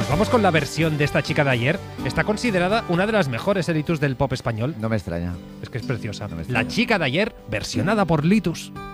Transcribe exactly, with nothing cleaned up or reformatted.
Nos vamos con la versión de esta chica de ayer. Está considerada una de las mejores Litus del pop español. No me extraña. Es que es preciosa. No me La extraña. chica de ayer, versionada por Litus.